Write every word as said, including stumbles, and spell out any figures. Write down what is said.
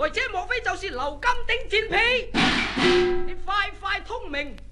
來者莫非就是劉金鼎賤婢？你快快通明！